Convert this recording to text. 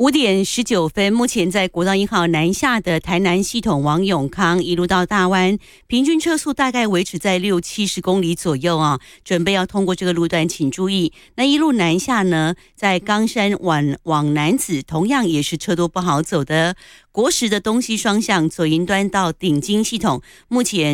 5:19，目前在国道1号南下的台南系统往永康一路到大湾，平均车速大概维持在60-70公里左右啊。准备要通过这个路段，请注意。那一路南下呢，在冈山往楠梓，同样也是车多不好走的。国十的东西双向左营端到顶金系统，目前